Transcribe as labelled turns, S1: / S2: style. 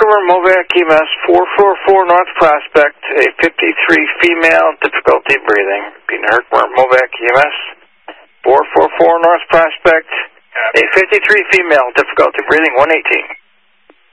S1: Herkimer Movac EMS 444 North Prospect, a 53 female, difficulty breathing. Being Herkimer Movac EMS 444 North Prospect, a 53 female, difficulty breathing, 118.